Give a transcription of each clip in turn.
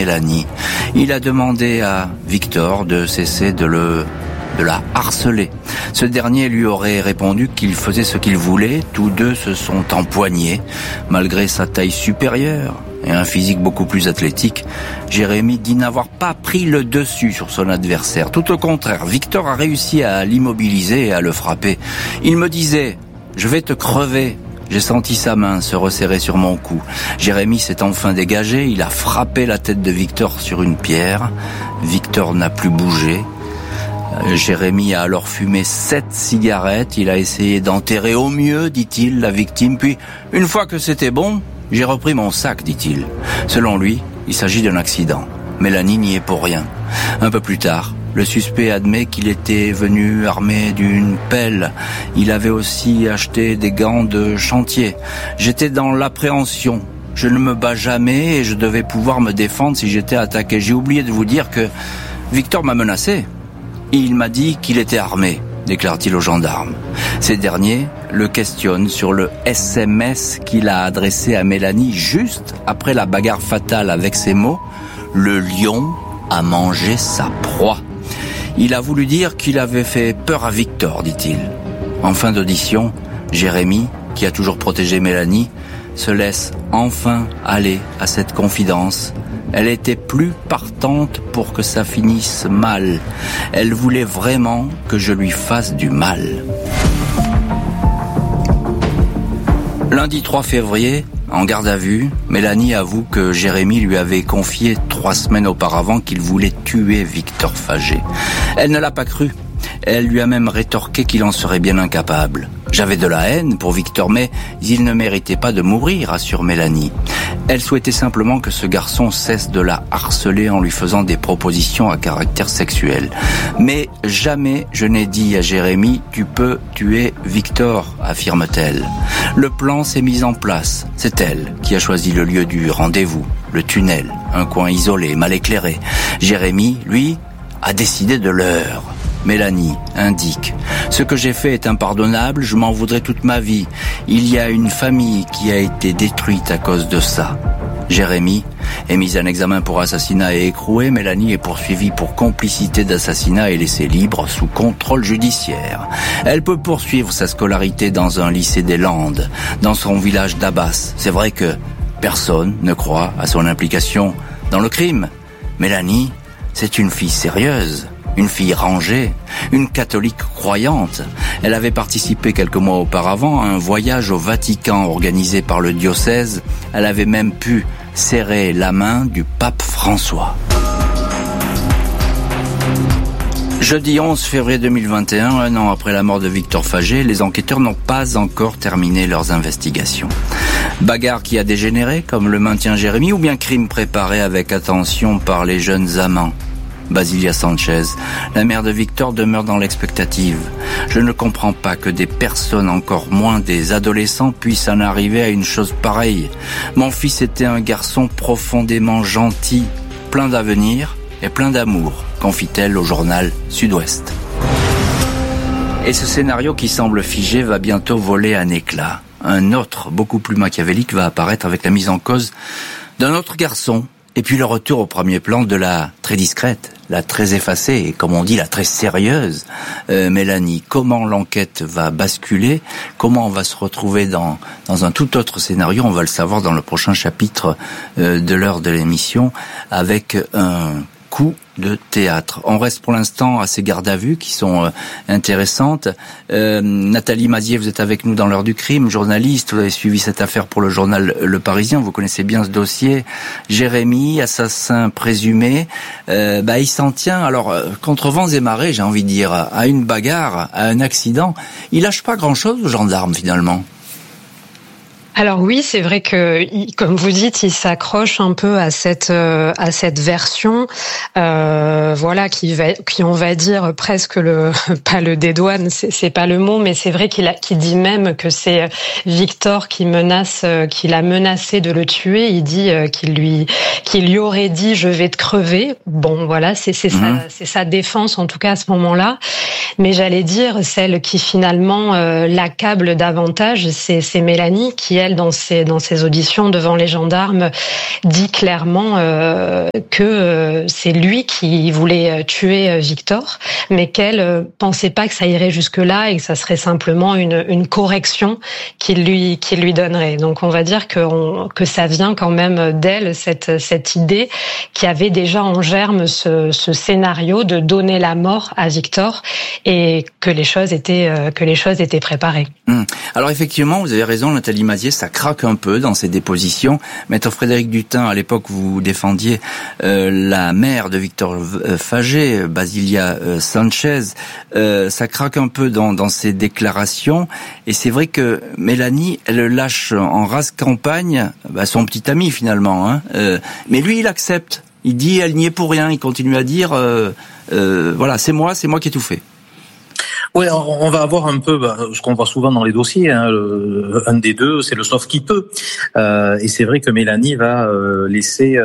Mélanie. Il a demandé à Victor de cesser de la harceler. Ce dernier lui aurait répondu qu'il faisait ce qu'il voulait. Tous deux se sont empoignés. Malgré sa taille supérieure et un physique beaucoup plus athlétique, Jérémy dit n'avoir pas pris le dessus sur son adversaire. Tout au contraire, Victor a réussi à l'immobiliser et à le frapper. Il me disait « Je vais te crever ». J'ai senti sa main se resserrer sur mon cou. Jérémy s'est enfin dégagé. Il a frappé la tête de Victor sur une pierre. Victor n'a plus bougé. Jérémy a alors fumé 7 cigarettes. Il a essayé d'enterrer au mieux, dit-il, la victime. Puis, une fois que c'était bon, j'ai repris mon sac, dit-il. Selon lui, il s'agit d'un accident. Mélanie n'y est pour rien. Un peu plus tard, le suspect admet qu'il était venu armé d'une pelle. Il avait aussi acheté des gants de chantier. J'étais dans l'appréhension. Je ne me bats jamais et je devais pouvoir me défendre si j'étais attaqué. J'ai oublié de vous dire que Victor m'a menacé. Il m'a dit qu'il était armé, déclare-t-il aux gendarmes. Ces derniers le questionnent sur le SMS qu'il a adressé à Mélanie juste après la bagarre fatale avec ces mots « Le lion a mangé sa proie ». Il a voulu dire qu'il avait fait peur à Victor, dit-il. En fin d'audition, Jérémy, qui a toujours protégé Mélanie, se laisse enfin aller à cette confidence. Elle était plus partante pour que ça finisse mal. Elle voulait vraiment que je lui fasse du mal. Lundi 3 février, en garde à vue, Mélanie avoue que Jérémy lui avait confié 3 semaines auparavant qu'il voulait tuer Victor Fagé. Elle ne l'a pas cru. Elle lui a même rétorqué qu'il en serait bien incapable. J'avais de la haine pour Victor, mais il ne méritait pas de mourir, assure Mélanie. Elle souhaitait simplement que ce garçon cesse de la harceler en lui faisant des propositions à caractère sexuel. Mais jamais je n'ai dit à Jérémy « Tu peux tuer Victor », affirme-t-elle. Le plan s'est mis en place. C'est elle qui a choisi le lieu du rendez-vous, le tunnel, un coin isolé, mal éclairé. Jérémy, lui, a décidé de l'heure. Mélanie indique « Ce que j'ai fait est impardonnable, je m'en voudrais toute ma vie. Il y a une famille qui a été détruite à cause de ça. » Jérémy est mis en examen pour assassinat et écroué. Mélanie est poursuivie pour complicité d'assassinat et laissée libre sous contrôle judiciaire. Elle peut poursuivre sa scolarité dans un lycée des Landes, dans son village d'Abbas. C'est vrai que personne ne croit à son implication dans le crime. Mélanie, c'est une fille sérieuse. Une fille rangée, une catholique croyante. Elle avait participé quelques mois auparavant à un voyage au Vatican organisé par le diocèse. Elle avait même pu serrer la main du pape François. Jeudi 11 février 2021, un an après la mort de Victor Fagé, les enquêteurs n'ont pas encore terminé leurs investigations. Bagarre qui a dégénéré, comme le maintient Jérémy, ou bien crime préparé avec attention par les jeunes amants. Basilia Sanchez, la mère de Victor, demeure dans l'expectative. Je ne comprends pas que des personnes, encore moins des adolescents, puissent en arriver à une chose pareille. Mon fils était un garçon profondément gentil, plein d'avenir et plein d'amour, confie-t-elle au journal Sud-Ouest. Et ce scénario qui semble figé va bientôt voler un éclat. Un autre, beaucoup plus machiavélique, va apparaître avec la mise en cause d'un autre garçon. Et puis le retour au premier plan de la très discrète, la très effacée et comme on dit la très sérieuse Mélanie. Comment l'enquête va basculer, comment on va se retrouver dans un tout autre scénario, on va le savoir dans le prochain chapitre de l'heure de l'émission avec un coup de théâtre. On reste pour l'instant à ces gardes à vue qui sont intéressantes. Nathalie Mazier, vous êtes avec nous dans l'heure du crime, journaliste, vous avez suivi cette affaire pour le journal Le Parisien, vous connaissez bien ce dossier. Jérémy, assassin présumé, il s'en tient, alors contre vents et marées, j'ai envie de dire, à une bagarre, à un accident. Il lâche pas grand-chose aux gendarmes finalement. Alors oui, c'est vrai que, comme vous dites, il s'accroche un peu à cette version, qui on va dire presque pas le dédouane, c'est pas le mot, mais c'est vrai qu'il dit même que c'est Victor qu'il l'a menacé de le tuer. Il dit qu'il lui aurait dit je vais te crever. Bon, voilà, c'est sa défense en tout cas à ce moment-là. Mais j'allais dire celle qui finalement l'accable davantage, c'est Mélanie qui elle, dans ses auditions devant les gendarmes, dit clairement que c'est lui qui voulait tuer Victor, mais qu'elle pensait pas que ça irait jusque-là et que ça serait simplement une correction qu'il lui donnerait. Donc on va dire que ça vient quand même d'elle, cette idée qui avait déjà en germe ce scénario de donner la mort à Victor et que les choses étaient préparées. Alors effectivement, vous avez raison, Nathalie Mazier, ça craque un peu dans ces dépositions. Maître Frédéric Dutin, à l'époque, vous défendiez la mère de Victor Fagé, Basilia Sanchez. Ça craque un peu dans ces déclarations. Et c'est vrai que Mélanie, elle lâche en rase campagne son petit ami finalement. Hein. Mais lui, il accepte. Il dit, elle n'y est pour rien. Il continue à dire, voilà, c'est moi qui ai tout fait. Oui, on va avoir un peu ce qu'on voit souvent dans les dossiers. Hein, un des deux, c'est le sauf qui peut. Et c'est vrai que Mélanie va laisser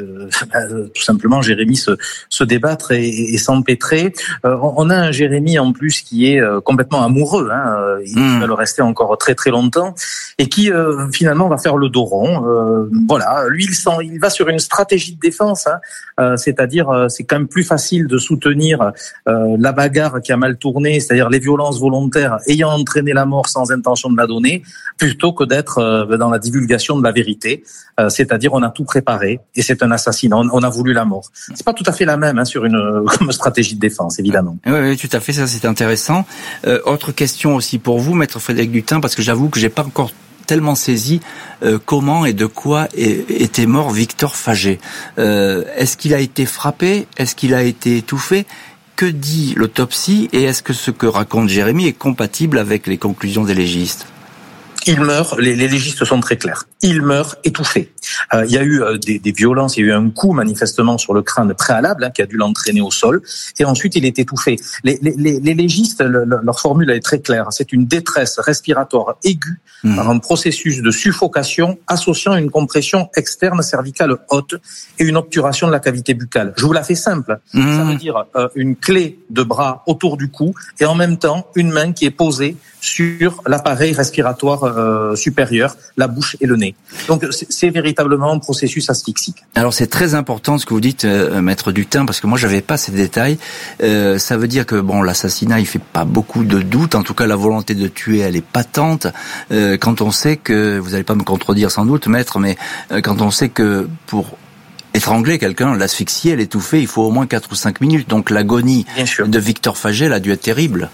tout simplement Jérémy se débattre et s'empêtrer. On a un Jérémy en plus qui est complètement amoureux. Hein, il va le rester encore très très longtemps et qui finalement va faire le dos rond. Voilà, lui il va sur une stratégie de défense. Hein, c'est-à-dire c'est quand même plus facile de soutenir la bagarre qui a mal tourné, c'est-à-dire les violences volontaires ayant entraîné la mort sans intention de la donner, plutôt que d'être dans la divulgation de la vérité. C'est-à-dire on a tout préparé et c'est un assassinat. On a voulu la mort. C'est pas tout à fait la même sur comme stratégie de défense, évidemment. Oui, tout à fait. Ça, c'est intéressant. Autre question aussi pour vous, Maître Frédéric Dutin, parce que j'avoue que j'ai pas encore tellement saisi comment et de quoi était mort Victor Fagé. Est-ce qu'il a été frappé? Est-ce qu'il a été étouffé? Que dit l'autopsie et est-ce que ce que raconte Jérémy est compatible avec les conclusions des légistes? Il meurt, les légistes sont très clairs. Il meurt étouffé. Il y a eu des violences, il y a eu un coup manifestement sur le crâne préalable qui a dû l'entraîner au sol, et ensuite il est étouffé. Les légistes, leur formule est très claire. C'est une détresse respiratoire aiguë par un processus de suffocation associant une compression externe cervicale haute et une obturation de la cavité buccale. Je vous la fais simple. Ça veut dire une clé de bras autour du cou et en même temps une main qui est posée sur l'appareil respiratoire supérieur, la bouche et le nez. Donc c'est véritablement un processus asphyxique. Alors c'est très important ce que vous dites, Maître Dutin, parce que moi j'avais pas ces détails. Ça veut dire que l'assassinat il fait pas beaucoup de doute. En tout cas la volonté de tuer elle est patente. Quand on sait que, vous allez pas me contredire sans doute, Maître, mais quand on sait que pour étrangler quelqu'un, l'asphyxier, l'étouffer, il faut au moins 4 ou 5 minutes. Donc l'agonie de Victor Fagé elle a dû être terrible.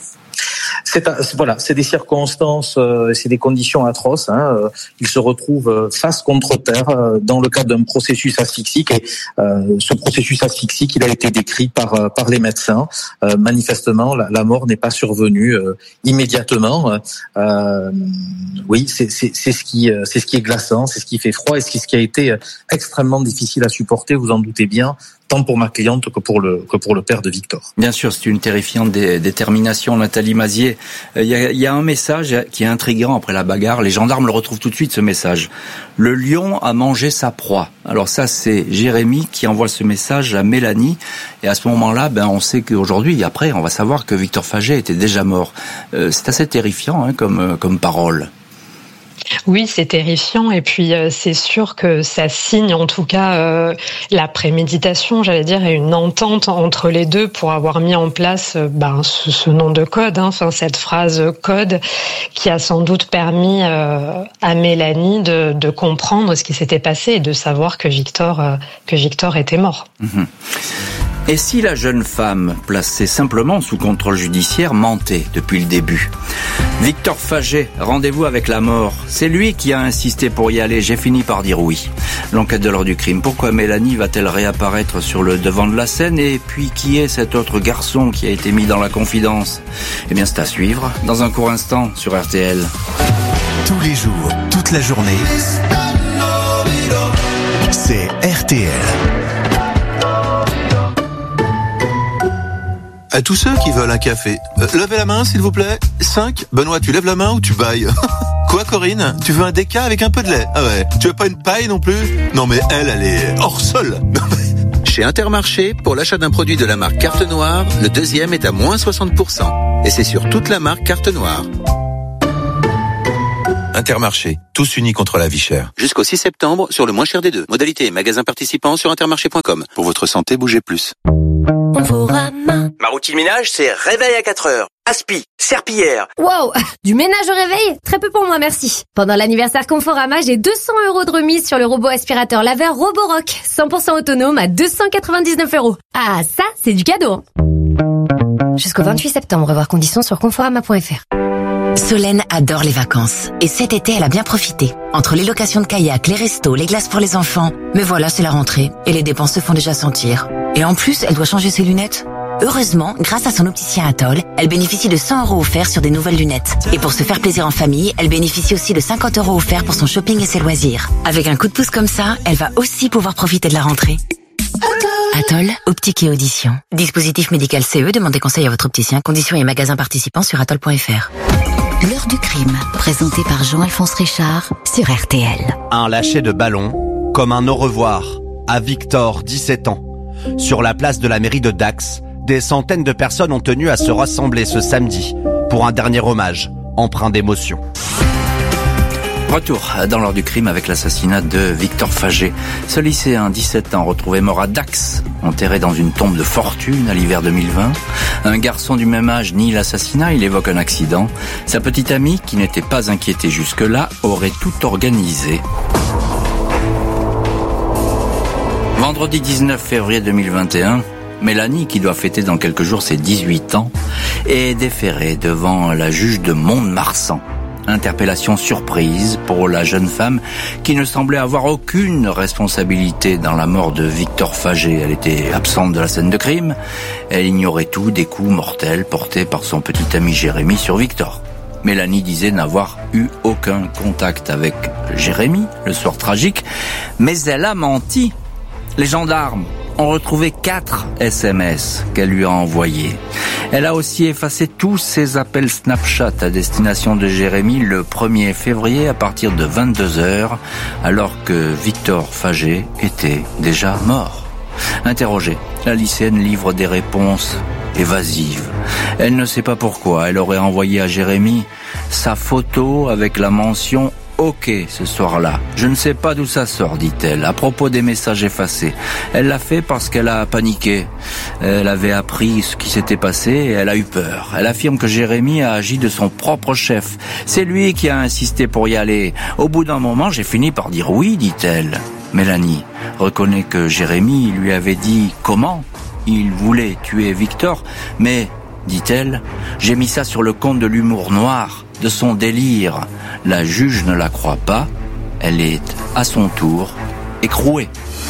C'est des circonstances, c'est des conditions atroces. Il se retrouve face contre terre dans le cadre d'un processus asphyxique. Et ce processus asphyxique, il a été décrit par les médecins. Manifestement, la mort n'est pas survenue immédiatement. Oui, c'est ce qui est glaçant, c'est ce qui fait froid et c'est ce qui a été extrêmement difficile à supporter. Vous en doutez bien. Tant pour ma cliente que pour le père de Victor. Bien sûr, c'est une terrifiante détermination, Nathalie Mazier. Il y a un message qui est intriguant après la bagarre. Les gendarmes le retrouvent tout de suite, ce message. Le lion a mangé sa proie. Alors ça, c'est Jérémy qui envoie ce message à Mélanie. Et à ce moment-là, on sait qu'aujourd'hui, après, on va savoir que Victor Fagé était déjà mort. C'est assez terrifiant comme parole. Oui, c'est terrifiant et puis c'est sûr que ça signe en tout cas la préméditation, j'allais dire, et une entente entre les deux pour avoir mis en place ce nom de code, cette phrase code qui a sans doute permis à Mélanie de comprendre ce qui s'était passé et de savoir que Victor était mort. Mmh. Et si la jeune femme, placée simplement sous contrôle judiciaire, mentait depuis le début? Victor Fagé, rendez-vous avec la mort. C'est lui qui a insisté pour y aller. J'ai fini par dire oui. L'enquête de l'heure du crime. Pourquoi Mélanie va-t-elle réapparaître sur le devant de la scène? Et puis, qui est cet autre garçon qui a été mis dans la confidence? Eh bien, c'est à suivre dans un court instant sur RTL. Tous les jours, toute la journée, c'est RTL. À tous ceux qui veulent un café, levez la main s'il vous plaît. 5. Benoît, tu lèves la main ou tu bailles? Quoi Corinne? Tu veux un déca avec un peu de lait? Ah ouais. Tu veux pas une paille non plus? Non mais elle est hors sol. Chez Intermarché, pour l'achat d'un produit de la marque Carte Noire, le deuxième est à moins 60%. Et c'est sur toute la marque Carte Noire. Intermarché, tous unis contre la vie chère. Jusqu'au 6 septembre, sur le moins cher des deux. Modalité et magasin participant sur intermarché.com. Pour votre santé, bougez plus. Ma routine ménage, c'est réveil à 4 heures. Aspi, serpillière. Wow, du ménage au réveil? Très peu pour moi, merci. Pendant l'anniversaire Conforama, j'ai 200 € de remise sur le robot aspirateur laveur Roborock. 100% autonome à 299 €. Ah, ça, c'est du cadeau. Jusqu'au 28 septembre, voir conditions sur conforama.fr. Solène adore les vacances. Et cet été, elle a bien profité. Entre les locations de kayak, les restos, les glaces pour les enfants. Mais voilà, c'est la rentrée. Et les dépenses se font déjà sentir. Et en plus, elle doit changer ses lunettes. Heureusement, grâce à son opticien Atoll, elle bénéficie de 100 € offerts sur des nouvelles lunettes. Et pour se faire plaisir en famille, elle bénéficie aussi de 50 € offerts pour son shopping et ses loisirs. Avec un coup de pouce comme ça, elle va aussi pouvoir profiter de la rentrée. Atoll, optique et audition. Dispositif médical CE, demandez conseil à votre opticien. Conditions et magasins participants sur atoll.fr. L'heure du crime, présenté par Jean-Alphonse Richard sur RTL. Un lâcher de ballon, comme un au revoir, à Victor, 17 ans. Sur la place de la mairie de Dax, des centaines de personnes ont tenu à se rassembler ce samedi pour un dernier hommage, empreint d'émotion. Retour dans l'heure du crime avec l'assassinat de Victor Fagé. Ce lycéen, 17 ans, retrouvé mort à Dax, enterré dans une tombe de fortune à l'hiver 2020. Un garçon du même âge nie l'assassinat, il évoque un accident. Sa petite amie, qui n'était pas inquiétée jusque-là, aurait tout organisé. Vendredi 19 février 2021, Mélanie, qui doit fêter dans quelques jours ses 18 ans, est déférée devant la juge de Mont-de-Marsan. Interpellation surprise pour la jeune femme qui ne semblait avoir aucune responsabilité dans la mort de Victor Fagé. Elle était absente de la scène de crime. Elle ignorait tout des coups mortels portés par son petit ami Jérémy sur Victor. Mélanie disait n'avoir eu aucun contact avec Jérémy le soir tragique, mais elle a menti. Les gendarmes ont retrouvé 4 SMS qu'elle lui a envoyés. Elle a aussi effacé tous ses appels Snapchat à destination de Jérémy le 1er février à partir de 22h, alors que Victor Fagé était déjà mort. Interrogée, la lycéenne livre des réponses évasives. Elle ne sait pas pourquoi. Elle aurait envoyé à Jérémy sa photo avec la mention OK ce soir-là. Je ne sais pas d'où ça sort, dit-elle, à propos des messages effacés. Elle l'a fait parce qu'elle a paniqué. Elle avait appris ce qui s'était passé et elle a eu peur. Elle affirme que Jérémy a agi de son propre chef. C'est lui qui a insisté pour y aller. Au bout d'un moment, j'ai fini par dire oui, dit-elle. Mélanie reconnaît que Jérémy lui avait dit comment il voulait tuer Victor, mais, dit-elle, j'ai mis ça sur le compte de l'humour noir, de son délire. La juge ne la croit pas, elle est à son tour écrouée.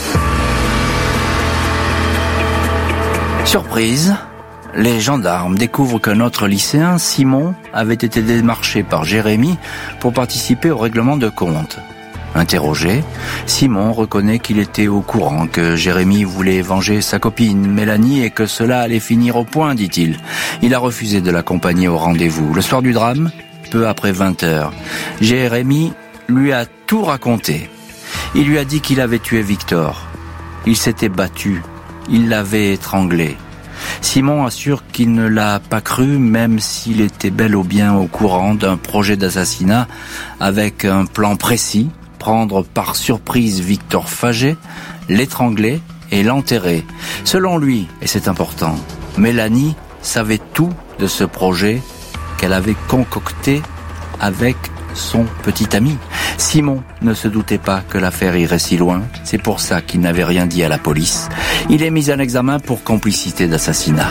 Surprise, les gendarmes découvrent qu'un autre lycéen, Simon, avait été démarché par Jérémy pour participer au règlement de compte. Interrogé, Simon reconnaît qu'il était au courant que Jérémy voulait venger sa copine Mélanie et que cela allait finir au point, dit-il. Il a refusé de l'accompagner au rendez-vous. Le soir du drame, peu après 20h, Jérémy lui a tout raconté. Il lui a dit qu'il avait tué Victor. Il s'était battu. Il l'avait étranglé. Simon assure qu'il ne l'a pas cru, même s'il était bel ou bien au courant d'un projet d'assassinat avec un plan précis, prendre par surprise Victor Fagé, l'étrangler et l'enterrer. Selon lui, et c'est important, Mélanie savait tout de ce projet qu'elle avait concocté avec son petit ami. Simon ne se doutait pas que l'affaire irait si loin. C'est pour ça qu'il n'avait rien dit à la police. Il est mis en examen pour complicité d'assassinat.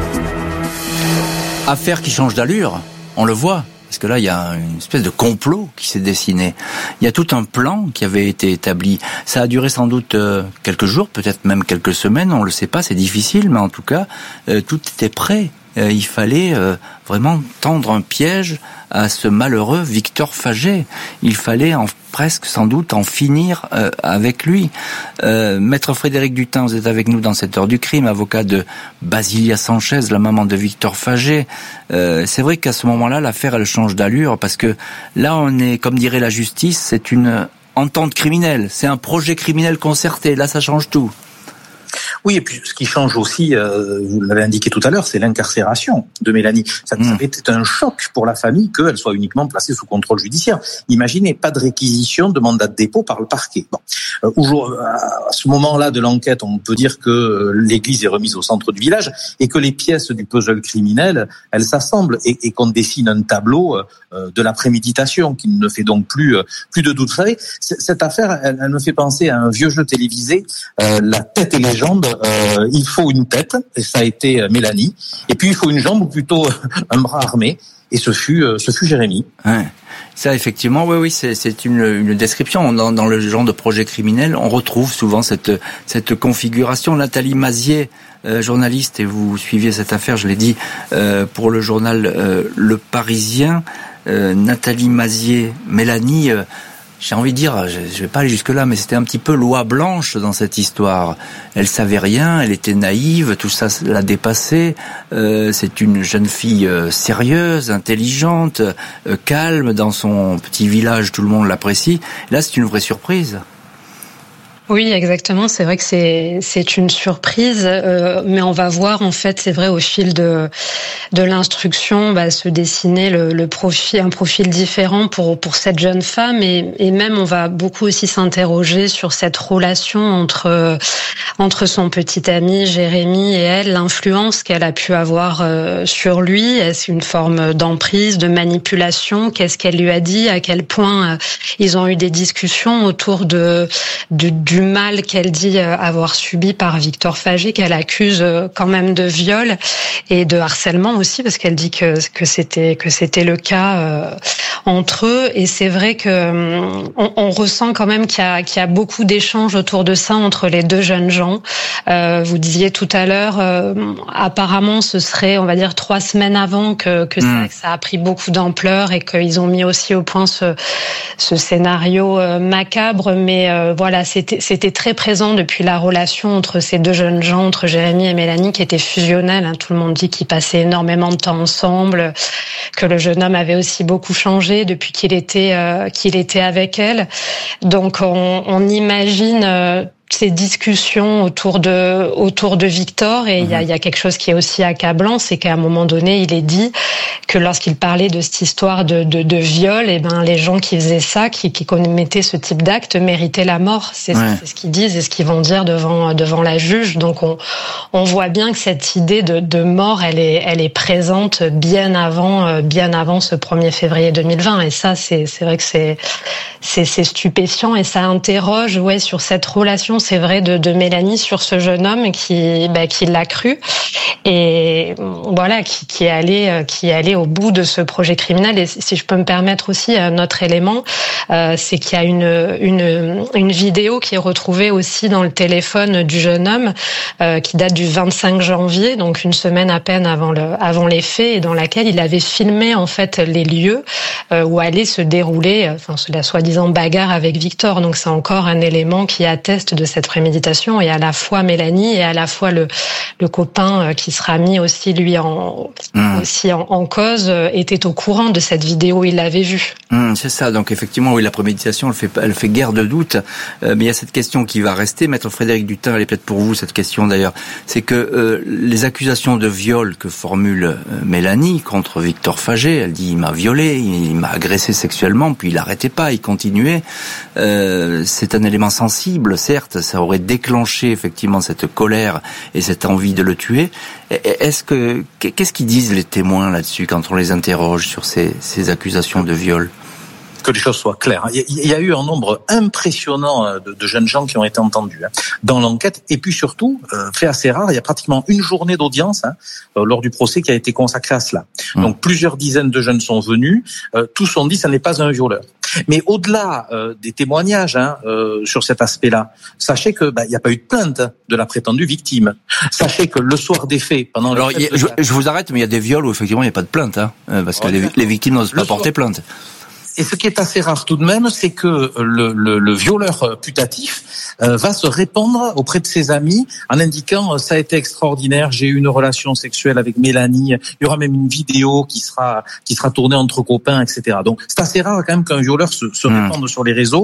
Affaire qui change d'allure, on le voit. Parce que là, il y a une espèce de complot qui s'est dessiné. Il y a tout un plan qui avait été établi. Ça a duré sans doute quelques jours, peut-être même quelques semaines, on le sait pas, c'est difficile, mais en tout cas, tout était prêt. Il fallait vraiment tendre un piège à ce malheureux Victor Fagé. Il fallait presque sans doute en finir avec lui. Maître Frédéric Dutin, vous êtes avec nous dans cette heure du crime, avocat de Basilia Sanchez, la maman de Victor Fagé. C'est vrai qu'à ce moment-là, l'affaire elle change d'allure parce que là on est, comme dirait la justice, c'est une entente criminelle, c'est un projet criminel concerté. Là ça change tout. Oui, et puis ce qui change aussi, vous l'avez indiqué tout à l'heure, c'est l'incarcération de Mélanie. Ça avait été un choc pour la famille qu'elle soit uniquement placée sous contrôle judiciaire. Imaginez, pas de réquisition de mandat de dépôt par le parquet. Bon, à ce moment-là de l'enquête, on peut dire que l'église est remise au centre du village et que les pièces du puzzle criminel, elles s'assemblent et qu'on dessine un tableau de la préméditation qui ne fait donc plus de doute. Vous savez, cette affaire, elle me fait penser à un vieux jeu télévisé, La tête et les jambes. Il faut une tête, et ça a été Mélanie, et puis il faut une jambe, ou plutôt un bras armé, et ce fut Jérémy. Ouais. Ça, effectivement, oui, c'est une description. Dans le genre de projet criminel, on retrouve souvent cette configuration. Nathalie Mazier, journaliste, et vous suiviez cette affaire, je l'ai dit, pour le journal Le Parisien. Nathalie Mazier, Mélanie, j'ai envie de dire, je vais pas aller jusque-là, mais c'était un petit peu loi blanche dans cette histoire. Elle savait rien, elle était naïve, tout ça l'a dépassée. C'est une jeune fille sérieuse, intelligente, calme, dans son petit village, tout le monde l'apprécie. Là, c'est une vraie surprise. Oui, exactement. C'est vrai que c'est une surprise, mais on va voir en fait, c'est vrai, au fil de l'instruction, se dessiner un profil différent pour cette jeune femme, et même on va beaucoup aussi s'interroger sur cette relation entre son petit ami Jérémy et elle, l'influence qu'elle a pu avoir sur lui. Est-ce une forme d'emprise, de manipulation? Qu'est-ce qu'elle lui a dit? À quel point ils ont eu des discussions autour du mal qu'elle dit avoir subi par Victor Fagé, qu'elle accuse quand même de viol et de harcèlement aussi, parce qu'elle dit que c'était le cas entre eux. Et c'est vrai que on ressent quand même qu'il y a beaucoup d'échanges autour de ça entre les deux jeunes gens. Vous disiez tout à l'heure, apparemment ce serait, on va dire, 3 semaines avant que ça a pris beaucoup d'ampleur, et qu'ils ont mis aussi au point ce scénario macabre. Mais voilà, c'était très présent depuis la relation entre ces deux jeunes gens, entre Jérémy et Mélanie, qui était fusionnelle. Tout le monde dit qu'ils passaient énormément de temps ensemble, que le jeune homme avait aussi beaucoup changé depuis qu'il était avec elle. Donc on imagine ces discussions autour de Victor, et il y a quelque chose qui est aussi accablant, c'est qu'à un moment donné, il est dit que lorsqu'il parlait de cette histoire de viol, les gens qui faisaient ça, qui commettaient ce type d'acte, méritaient la mort. C'est ce qu'ils disent et ce qu'ils vont dire devant la juge. Donc on voit bien que cette idée de mort, elle est présente bien avant ce 1er février 2020. Et ça, c'est vrai que c'est stupéfiant, et ça interroge sur cette relation, c'est vrai, de Mélanie sur ce jeune homme qui l'a cru, et voilà, qui est allé au bout de ce projet criminel. Et si je peux me permettre aussi, un autre élément, c'est qu'il y a une vidéo qui est retrouvée aussi dans le téléphone du jeune homme, qui date du 25 janvier, donc une semaine à peine avant les faits, et dans laquelle il avait filmé en fait les lieux où allait se dérouler la soi-disant bagarre avec Victor. Donc c'est encore un élément qui atteste de cette préméditation, et à la fois Mélanie et à la fois le copain qui sera mis aussi lui en cause était au courant de cette vidéo, il l'avait vue. C'est ça. Donc effectivement, oui, la préméditation, elle fait guère de doute, mais il y a cette question qui va rester. Maître Frédéric Dutin, elle est peut-être pour vous cette question d'ailleurs, c'est que les accusations de viol que formule Mélanie contre Victor Fagé, elle dit il m'a violé, il m'a agressé sexuellement, puis il n'arrêtait pas, il continuait. C'est un élément sensible, certes, ça aurait déclenché effectivement cette colère et cette envie de le tuer. Qu'est-ce qu'ils disent les témoins là-dessus quand on les interroge sur ces accusations de viol? Que les choses soient claires. Il y a eu un nombre impressionnant de jeunes gens qui ont été entendus dans l'enquête, et puis surtout, fait assez rare, il y a pratiquement une journée d'audience lors du procès qui a été consacrée à cela. Donc plusieurs dizaines de jeunes sont venus, tous ont dit ça n'est pas un violeur. Mais au-delà des témoignages sur cet aspect-là, sachez que il n'y a pas eu de plainte de la prétendue victime. Sachez que le soir des faits, je vous arrête, mais il y a des viols où effectivement il n'y a pas de plainte, parce que les victimes n'osent pas porter plainte. Et ce qui est assez rare tout de même, c'est que le violeur putatif va se répandre auprès de ses amis en indiquant ça a été extraordinaire, j'ai eu une relation sexuelle avec Mélanie, il y aura même une vidéo qui sera tournée entre copains, etc. Donc c'est assez rare quand même qu'un violeur se répande sur les réseaux.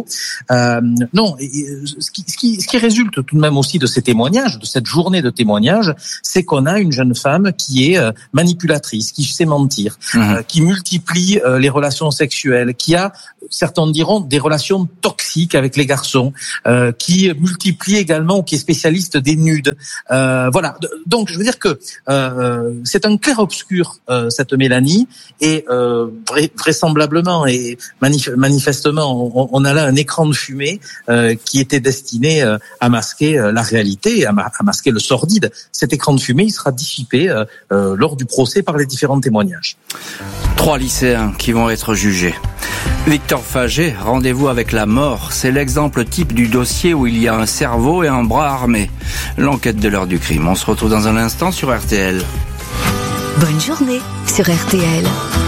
Ce qui résulte tout de même aussi de ces témoignages, de cette journée de témoignages, c'est qu'on a une jeune femme qui est manipulatrice, qui sait mentir, qui multiplie les relations sexuelles, qui a, certains diront, des relations toxiques avec les garçons, qui multiplie également, qui est spécialiste des nudes. Voilà. Donc, je veux dire que c'est un clair-obscur, cette Mélanie, et vraisemblablement et manifestement, on a là un écran de fumée qui était destiné à masquer la réalité, à masquer le sordide. Cet écran de fumée, il sera dissipé lors du procès par les différents témoignages. 3 lycéens qui vont être jugés. Victor Fagé, rendez-vous avec la mort. C'est l'exemple type du dossier où il y a un cerveau et un bras armés. L'enquête de l'heure du crime. On se retrouve dans un instant sur RTL. Bonne journée sur RTL.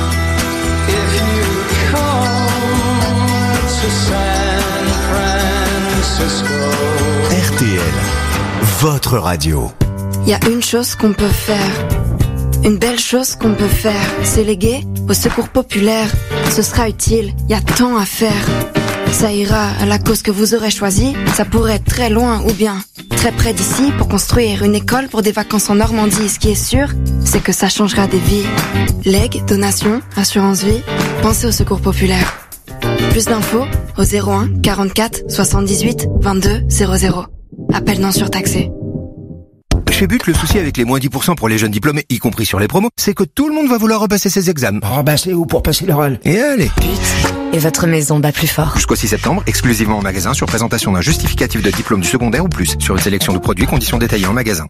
RTL, votre radio. Il y a une chose qu'on peut faire. Une belle chose qu'on peut faire, c'est léguer au secours populaire. Ce sera utile, il y a tant à faire. Ça ira à la cause que vous aurez choisie. Ça pourrait être très loin ou bien très près d'ici pour construire une école pour des vacances en Normandie. Ce qui est sûr, c'est que ça changera des vies. Legs, donations, assurance vie, pensez au secours populaire. Plus d'infos au 01 44 78 22 00. Appel non surtaxé. Chez But, le souci avec les moins 10% pour les jeunes diplômés, y compris sur les promos, c'est que tout le monde va vouloir repasser ses examens. Oh bah c'est où pour passer l'oral? Et allez. But. Et votre maison bat plus fort. Jusqu'au 6 septembre, exclusivement en magasin, sur présentation d'un justificatif de diplôme du secondaire ou plus. Sur une sélection de produits, conditions détaillées en magasin.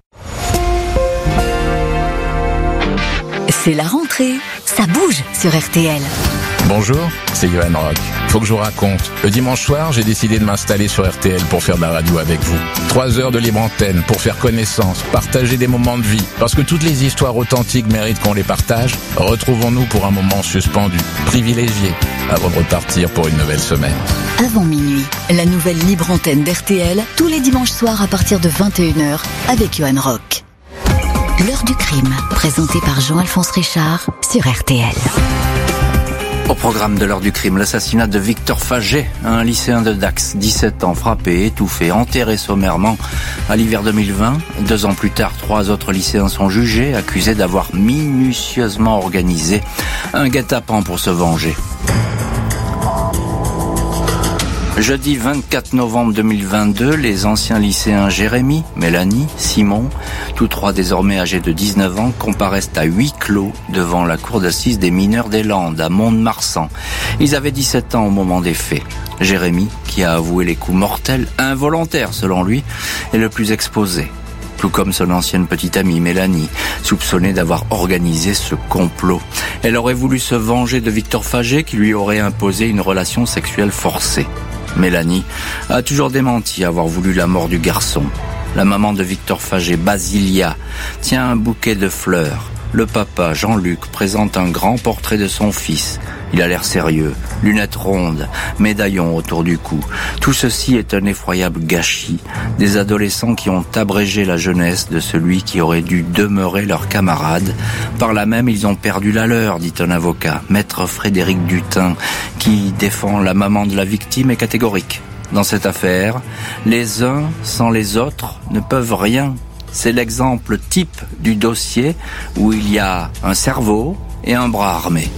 C'est la rentrée. Ça bouge sur RTL. Bonjour, c'est Johan Rock. Faut que je vous raconte. Le dimanche soir, j'ai décidé de m'installer sur RTL pour faire de la radio avec vous. 3 heures de libre antenne pour faire connaissance, partager des moments de vie. Parce que toutes les histoires authentiques méritent qu'on les partage. Retrouvons-nous pour un moment suspendu, privilégié, avant de repartir pour une nouvelle semaine. Avant minuit, la nouvelle libre antenne d'RTL, tous les dimanches soirs à partir de 21h, avec Johan Rock. L'heure du crime, présentée par Jean-Alphonse Richard sur RTL. Au programme de l'heure du crime, l'assassinat de Victor Fagé, un lycéen de Dax, 17 ans, frappé, étouffé, enterré sommairement à l'hiver 2020. 2 ans plus tard, 3 autres lycéens sont jugés, accusés d'avoir minutieusement organisé un guet-apens pour se venger. Jeudi 24 novembre 2022, les anciens lycéens Jérémy, Mélanie, Simon, tous 3 désormais âgés de 19 ans, comparaissent à huis clos devant la cour d'assises des mineurs des Landes, à Mont-de-Marsan. Ils avaient 17 ans au moment des faits. Jérémy, qui a avoué les coups mortels, involontaires selon lui, est le plus exposé. Tout comme son ancienne petite amie Mélanie, soupçonnée d'avoir organisé ce complot. Elle aurait voulu se venger de Victor Fagé qui lui aurait imposé une relation sexuelle forcée. Mélanie a toujours démenti avoir voulu la mort du garçon. La maman de Victor Fagé, Basilia, tient un bouquet de fleurs. Le papa, Jean-Luc, présente un grand portrait de son fils. Il a l'air sérieux, lunettes rondes, médaillon autour du cou. Tout ceci est un effroyable gâchis. Des adolescents qui ont abrégé la jeunesse de celui qui aurait dû demeurer leur camarade. Par là même, ils ont perdu la leur, dit un avocat, maître Frédéric Dutin, qui défend la maman de la victime, est catégorique. Dans cette affaire, les uns sans les autres ne peuvent rien. C'est l'exemple type du dossier où il y a un cerveau et un bras armé.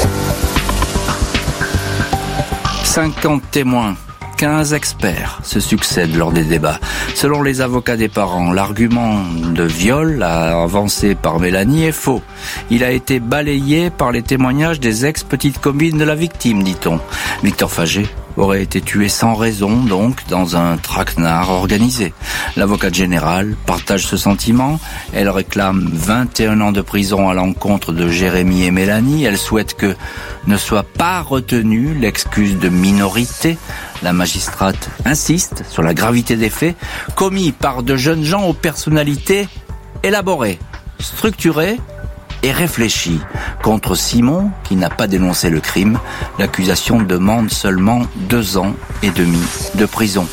50 témoins, 15 experts se succèdent lors des débats. Selon les avocats des parents, l'argument de viol avancé par Mélanie est faux. Il a été balayé par les témoignages des ex-petites copines de la victime, dit-on. Victor Fagé aurait été tué sans raison, donc, dans un traquenard organisé. L'avocate générale partage ce sentiment. Elle réclame 21 ans de prison à l'encontre de Jérémy et Mélanie. Elle souhaite que ne soit pas retenue l'excuse de minorité. La magistrate insiste sur la gravité des faits commis par de jeunes gens aux personnalités élaborées, structurées et réfléchie. Contre Simon, qui n'a pas dénoncé le crime, l'accusation demande seulement 2 ans et demi de prison.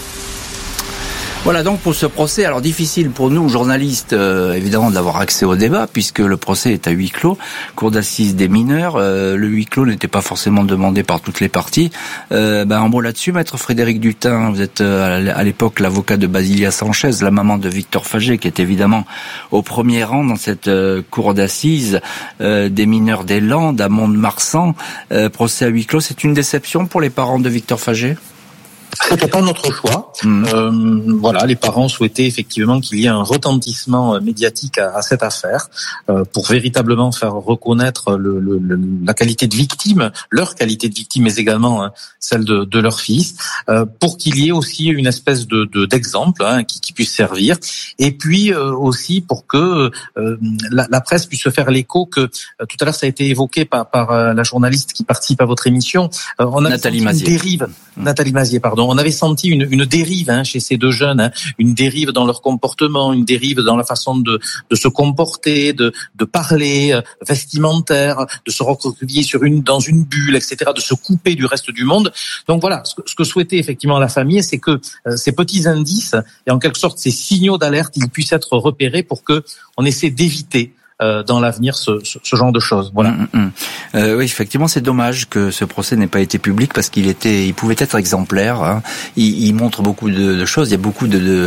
Voilà donc pour ce procès. Alors difficile pour nous, journalistes, évidemment d'avoir accès au débat, puisque le procès est à huis clos, cour d'assises des mineurs. Le huis clos n'était pas forcément demandé par toutes les parties. Un mot là-dessus, maître Frédéric Dutin, vous êtes à l'époque l'avocat de Basilia Sanchez, la maman de Victor Fagé, qui est évidemment au premier rang dans cette cour d'assises des mineurs des Landes, à Mont-de-Marsan. Procès à huis clos, c'est une déception pour les parents de Victor Fagé ? C'était pas notre choix. Voilà, les parents souhaitaient effectivement qu'il y ait un retentissement médiatique à cette affaire pour véritablement faire reconnaître la qualité de victime, leur qualité de victime, mais également celle de leur fils, pour qu'il y ait aussi une espèce d'exemple qui puisse servir, et puis aussi pour que la presse puisse se faire l'écho que tout à l'heure ça a été évoqué par la journaliste qui participe à votre émission. On a Nathalie Mazier. Une dérive. Nathalie Mazier, pardon. On avait senti une dérive chez ces deux jeunes, une dérive dans leur comportement, une dérive dans la façon de se comporter, de parler, vestimentaire, de se recroqueviller dans une bulle, etc., de se couper du reste du monde. Donc voilà, ce que souhaitait effectivement la famille, c'est que ces petits indices et en quelque sorte ces signaux d'alerte, ils puissent être repérés pour que on essaie d'éviter dans l'avenir ce genre de choses. Voilà. Oui, effectivement, c'est dommage que ce procès n'ait pas été public parce qu'il pouvait être exemplaire. Il montre beaucoup de choses. Il y a beaucoup de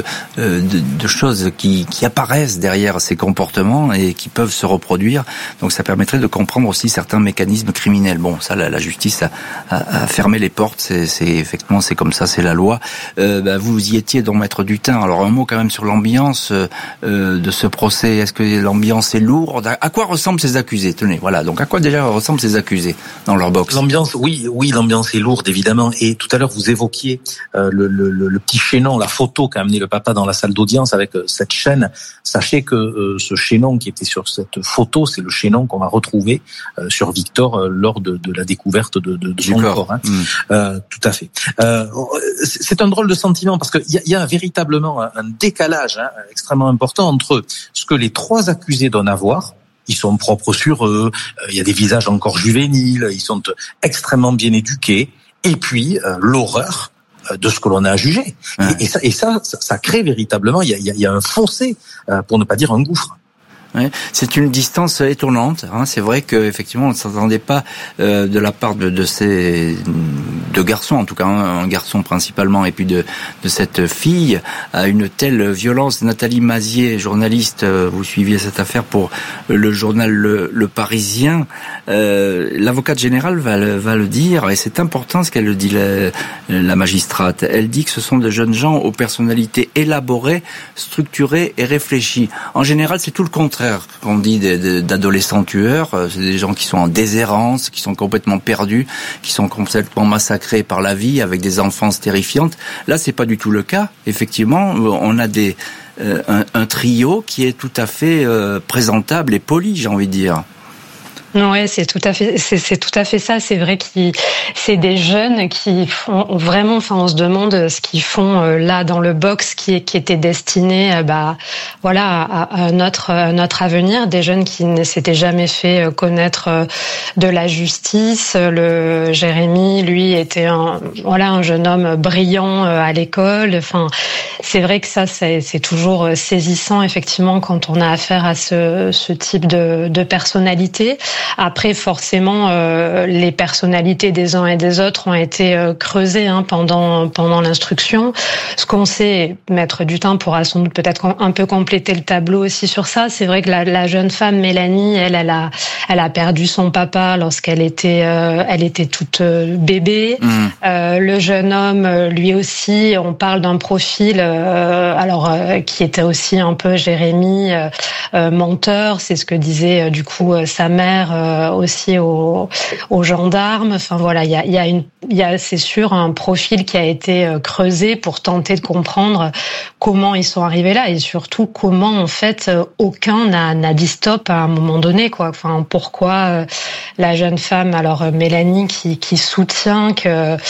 choses qui apparaissent derrière ces comportements et qui peuvent se reproduire. Donc, ça permettrait de comprendre aussi certains mécanismes criminels. Bon, ça, la justice a fermé les portes. C'est effectivement, c'est comme ça, c'est la loi. Vous y étiez, donc, maître Dutin. Alors, un mot quand même sur l'ambiance de ce procès. Est-ce que l'ambiance est lourde? À quoi ressemblent ces accusés? Tenez, voilà. Donc, à quoi déjà ressemblent ces accusés dans leur box? L'ambiance, oui, l'ambiance est lourde, évidemment. Et tout à l'heure, vous évoquiez le petit chaînon, la photo qu'a amené le papa dans la salle d'audience avec cette chaîne. Sachez que ce chaînon qui était sur cette photo, c'est le chaînon qu'on va retrouver sur Victor lors de la découverte de son corps. Tout à fait. C'est un drôle de sentiment parce qu'il y a véritablement un décalage extrêmement important entre ce que les 3 accusés donnent à voir. Ils sont propres sur eux, il y a des visages encore juvéniles, ils sont extrêmement bien éduqués, et puis l'horreur de ce que l'on a à juger. Et ça crée véritablement, il y a un fossé, pour ne pas dire un gouffre. Ouais, c'est une distance étonnante. C'est vrai qu'effectivement, on ne s'attendait pas de la part de ces 2 garçons, en tout cas un garçon principalement, et puis de cette fille, à une telle violence. Nathalie Mazier, journaliste, vous suiviez cette affaire pour le journal Le Parisien. L'avocate générale va le dire, et c'est important ce qu'elle dit, la magistrate. Elle dit que ce sont de jeunes gens aux personnalités élaborées, structurées et réfléchies. En général, c'est tout le contraire qu'on dit d'adolescents tueurs. C'est des gens qui sont en déshérence, qui sont complètement perdus, qui sont complètement massacrés par la vie, avec des enfances terrifiantes. Là, c'est pas du tout le cas. Effectivement, on a un trio qui est tout à fait présentable et poli, j'ai envie de dire. Ouais, c'est tout à fait ça. C'est vrai que c'est des jeunes qui font vraiment, on se demande ce qu'ils font là dans le box qui était destiné, à notre avenir. Des jeunes qui ne s'étaient jamais fait connaître de la justice. Le Jérémy, lui, était un jeune homme brillant à l'école. Enfin, c'est vrai que ça, c'est toujours saisissant effectivement quand on a affaire à ce type de personnalité. Après, forcément, les personnalités des uns et des autres ont été creusées pendant l'instruction. Ce qu'on sait, maître Dutin pourra sans doute peut-être un peu compléter le tableau aussi sur ça. C'est vrai que la jeune femme Mélanie, elle a perdu son papa lorsqu'elle était toute bébé. Le jeune homme, lui aussi, on parle d'un profil, qui était aussi un peu Jérémy, menteur. C'est ce que disait du coup sa mère. Aussi aux gendarmes. Enfin voilà, il y a c'est sûr un profil qui a été creusé pour tenter de comprendre comment ils sont arrivés là et surtout comment en fait aucun n'a dit stop à un moment donné quoi. Enfin pourquoi la jeune femme Mélanie qui soutient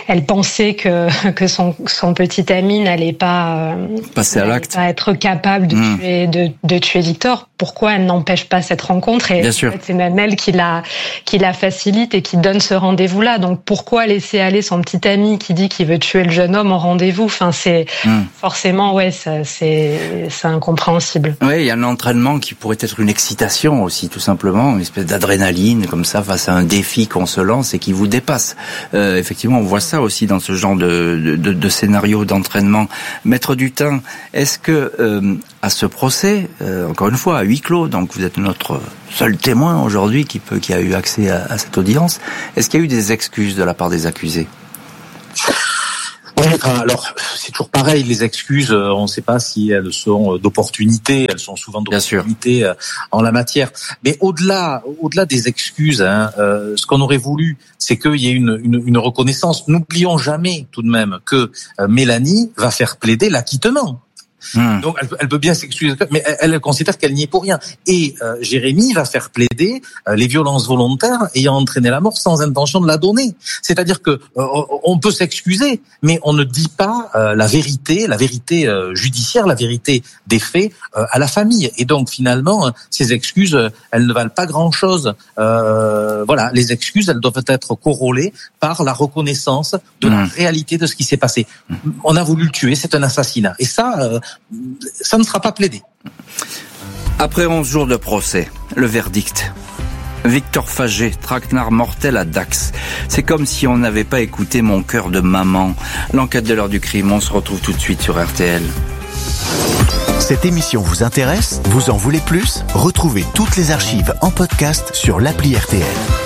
elle pensait que son petit ami n'allait pas passer à l'acte, pas être capable de tuer Victor. Pourquoi elle n'empêche pas cette rencontre? Et bien sûr. En fait, c'est même elle qui la facilite et qui donne ce rendez-vous-là. Donc pourquoi laisser aller son petit ami qui dit qu'il veut tuer le jeune homme en rendez-vous? Enfin, c'est forcément, c'est incompréhensible. Oui, il y a un entraînement qui pourrait être une excitation aussi, tout simplement, une espèce d'adrénaline comme ça face à un défi qu'on se lance et qui vous dépasse. Effectivement, on voit ça aussi dans ce genre de scénario d'entraînement. Maître Dutin, est-ce que à ce procès, encore une fois, à huis clos, donc vous êtes notre seul témoin aujourd'hui qui a eu accès à cette audience, est-ce qu'il y a eu des excuses de la part des accusés? Oui, alors c'est toujours pareil, les excuses, on ne sait pas si elles sont d'opportunité, elles sont souvent d'opportunité en la matière. Mais au-delà des excuses, ce qu'on aurait voulu, c'est qu'il y ait une reconnaissance. N'oublions jamais tout de même que Mélanie va faire plaider l'acquittement. Donc elle peut bien s'excuser, mais elle considère qu'elle n'y est pour rien. Et Jérémy va faire plaider les violences volontaires ayant entraîné la mort sans intention de la donner. C'est-à-dire que on peut s'excuser, mais on ne dit pas la vérité judiciaire, la vérité des faits à la famille. Et donc finalement, ces excuses, elles ne valent pas grand-chose. Voilà, les excuses, elles doivent être corrélées par la reconnaissance de la réalité de ce qui s'est passé. On a voulu le tuer, c'est un assassinat. Et ça ne sera pas plaidé. Après 11 jours de procès, le verdict. Victor Fagé, traquenard mortel à Dax. C'est comme si on n'avait pas écouté Mon cœur de maman. L'enquête de l'heure du crime, on se retrouve tout de suite sur RTL. Cette émission vous intéresse? Vous en voulez plus? Retrouvez toutes les archives en podcast sur l'appli RTL.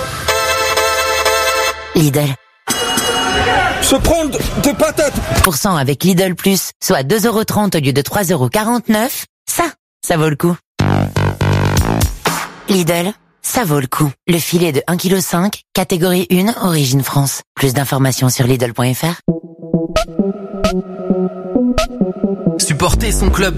Lidl. Se prendre des patates % avec Lidl Plus, soit 2,30 € au lieu de 3,49 €. Ça vaut le coup. Lidl, ça vaut le coup. Le filet de 1,5 kg, catégorie 1, origine France. Plus d'informations sur Lidl.fr. Supporter son club